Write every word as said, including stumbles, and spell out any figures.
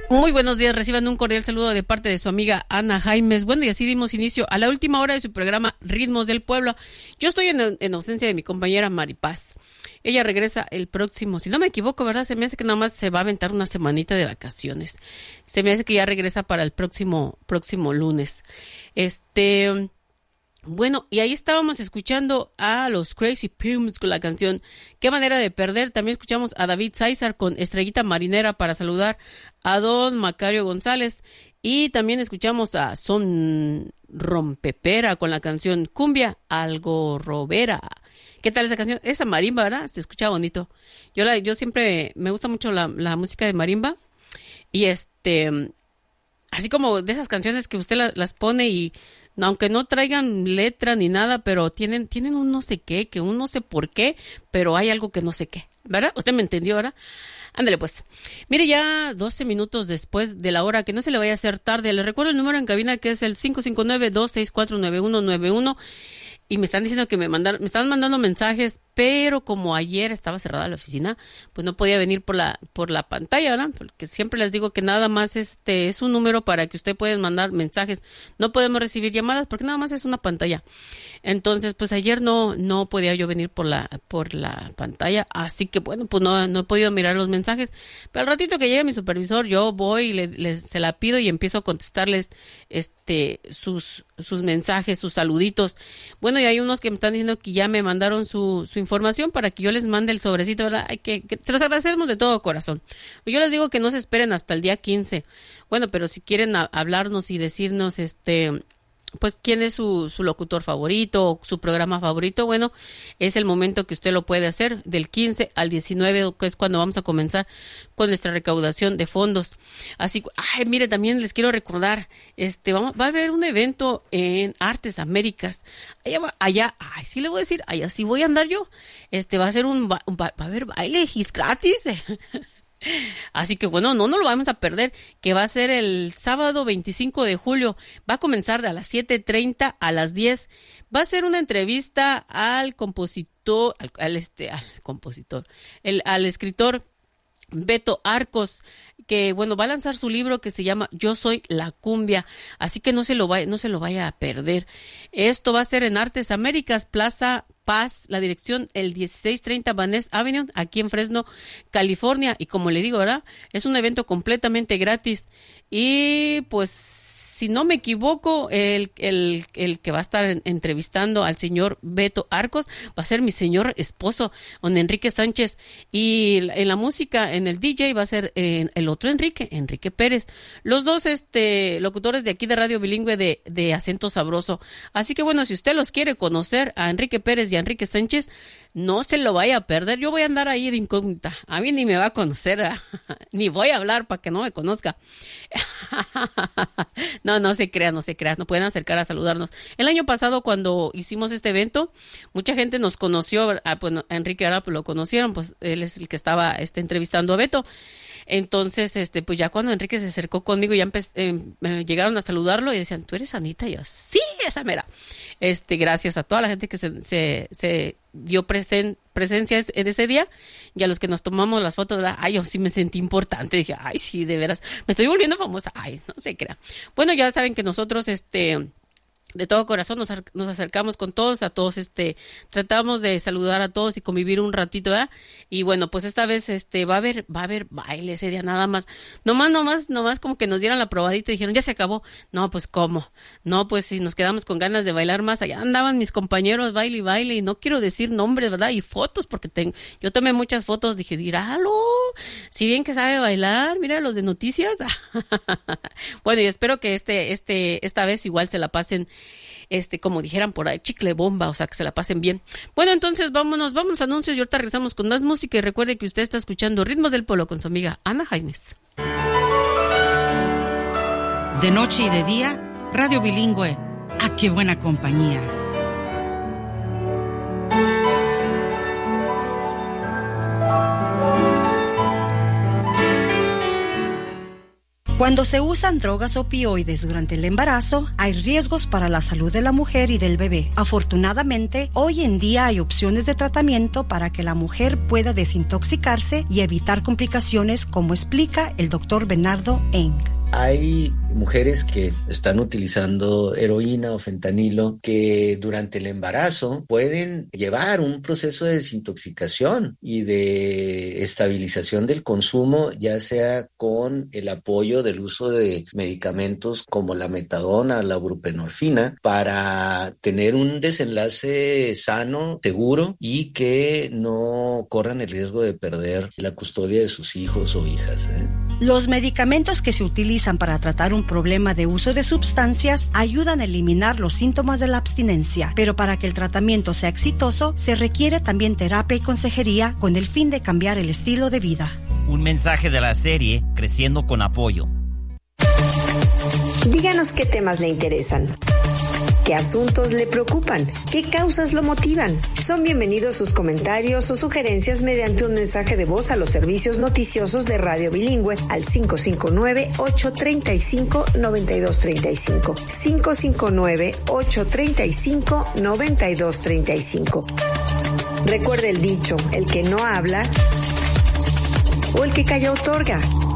Muy buenos días, reciban un cordial saludo de parte de su amiga Ana Jaimes. Bueno, y así dimos inicio a la última hora de su programa Ritmos del Pueblo. Yo estoy en, en ausencia de mi compañera Maripaz. Ella regresa el próximo, si no me equivoco, ¿verdad? Se me hace que nada más se va a aventar una semanita de vacaciones. Se me hace que ya regresa para el próximo, próximo lunes. Este... Bueno, y ahí estábamos escuchando a los Crazy Pumas con la canción Qué manera de perder. También escuchamos a David César con Estrellita Marinera para saludar a don Macario González. Y también escuchamos a Son Rompepera con la canción Cumbia Algorrobera. ¿Qué tal esa canción? Esa marimba, ¿verdad? Se escucha bonito. Yo la, yo siempre me gusta mucho la, la música de marimba. Y este, así como de esas canciones que usted la, las pone y aunque no traigan letra ni nada, pero tienen, tienen un no sé qué, que un no sé por qué, pero hay algo que no sé qué, ¿verdad? Usted me entendió, ¿verdad? Ándale pues. Mire, ya doce minutos después de la hora, que no se le vaya a hacer tarde. Les recuerdo el número en cabina que es el cinco cinco nueve, dos seis cuatro, nueve uno nueve uno. Y me están diciendo que me mandaron, me están mandando mensajes, pero como ayer estaba cerrada la oficina, pues no podía venir por la, por la pantalla, ¿verdad? Porque siempre les digo que nada más este es un número para que usted pueda mandar mensajes. No podemos recibir llamadas porque nada más es una pantalla. Entonces, pues ayer no, no podía yo venir por la, por la pantalla, así que bueno, pues no, no he podido mirar los mensajes. Pero al ratito que llegue mi supervisor, yo voy y le, le, se la pido y empiezo a contestarles este sus, sus mensajes, sus saluditos. Bueno, y hay unos que me están diciendo que ya me mandaron su, su información para que yo les mande el sobrecito, ¿verdad? Hay que, que se los agradecemos de todo corazón. Yo les digo que no se esperen hasta el día quince. Bueno, pero si quieren a, hablarnos y decirnos, este, pues, quién es su, su locutor favorito o su programa favorito, bueno, es el momento que usted lo puede hacer, del quince al diecinueve, que es cuando vamos a comenzar con nuestra recaudación de fondos. Así, ay, mire, también les quiero recordar, este, vamos, va a haber un evento en Artes Américas. Allá, va, allá, ay, sí le voy a decir, allá sí voy a andar yo. Este, va a ser un, va, va a haber baile, es gratis. Así que bueno, no nos lo vamos a perder, que va a ser el sábado veinticinco de julio, va a comenzar de a las siete treinta a las diez, va a ser una entrevista al compositor, al, al este, al compositor, el, al escritor Beto Arcos, que bueno, va a lanzar su libro que se llama Yo Soy la Cumbia, así que no se lo vaya, no se lo vaya a perder. Esto va a ser en Artes Américas, Plaza Paz, la dirección el dieciséis treinta Van Ness Avenue, aquí en Fresno, California, y como le digo, ¿verdad? Es un evento completamente gratis, y pues si no me equivoco, el, el, el que va a estar entrevistando al señor Beto Arcos va a ser mi señor esposo, don Enrique Sánchez. Y en la música, en el D J, va a ser eh, el otro Enrique, Enrique Pérez. Los dos este, locutores de aquí de Radio Bilingüe de, de Acento Sabroso. Así que bueno, si usted los quiere conocer, a Enrique Pérez y a Enrique Sánchez, no se lo vaya a perder. Yo voy a andar ahí de incógnita. A mí ni me va a conocer, ¿eh? Ni voy a hablar para que no me conozca. No, no se crea, no se crea, no pueden acercar a saludarnos. El año pasado, cuando hicimos este evento, mucha gente nos conoció, ah, bueno, a Enrique ahora pues, lo conocieron, pues él es el que estaba este, entrevistando a Beto. Entonces, este, pues ya cuando Enrique se acercó conmigo, ya empe- eh, eh, llegaron a saludarlo y decían, ¿tú eres Anita? Y yo, sí, esa mera. Este, gracias a toda la gente que se, se, se dio presen- presencia en ese día y a los que nos tomamos las fotos, ¿verdad? Ay, yo sí me sentí importante. Dije, ay, sí, de veras, me estoy volviendo famosa. Ay, no se crea. Bueno, ya saben que nosotros, este... de todo corazón nos, nos acercamos con todos, a todos, este, tratamos de saludar a todos y convivir un ratito, ¿verdad? Y bueno, pues esta vez, este, va a haber, va a haber baile ese día nada más, nomás, nomás, nomás como que nos dieran la probadita y dijeron, ya se acabó. No, pues, ¿cómo? No, pues, si nos quedamos con ganas de bailar más, allá andaban mis compañeros, baile y baile, y no quiero decir nombres, ¿verdad? Y fotos, porque tengo, yo tomé muchas fotos, dije, diralo, si bien que sabe bailar, mira los de noticias. Bueno, y espero que este, este, esta vez igual se la pasen, este, como dijeran por ahí, chicle bomba, o sea, que se la pasen bien. Bueno, entonces vámonos, vamos a anuncios y ahorita regresamos con más música y recuerde que usted está escuchando Ritmos del Pueblo con su amiga Ana Jaimes. De noche y de día, Radio Bilingüe, ¡ah, qué buena compañía! Cuando se usan drogas opioides durante el embarazo, hay riesgos para la salud de la mujer y del bebé. Afortunadamente, hoy en día hay opciones de tratamiento para que la mujer pueda desintoxicarse y evitar complicaciones, como explica el doctor Bernardo Eng. Hay mujeres que están utilizando heroína o fentanilo que durante el embarazo pueden llevar un proceso de desintoxicación y de estabilización del consumo, ya sea con el apoyo del uso de medicamentos como la metadona, la buprenorfina, para tener un desenlace sano, seguro y que no corran el riesgo de perder la custodia de sus hijos o hijas, ¿eh? Los medicamentos que se utilizan para tratar un problema de uso de sustancias ayudan a eliminar los síntomas de la abstinencia, pero para que el tratamiento sea exitoso, se requiere también terapia y consejería con el fin de cambiar el estilo de vida. Un mensaje de la serie Creciendo con Apoyo. Díganos qué temas le interesan. ¿Qué asuntos le preocupan? ¿Qué causas lo motivan? Son bienvenidos sus comentarios o sugerencias mediante un mensaje de voz a los servicios noticiosos de Radio Bilingüe al cinco cinco nueve, ocho tres cinco, nueve dos tres cinco. cinco cinco nueve, ocho tres cinco, nueve dos tres cinco. Recuerde el dicho, el que no habla o el que calla otorga.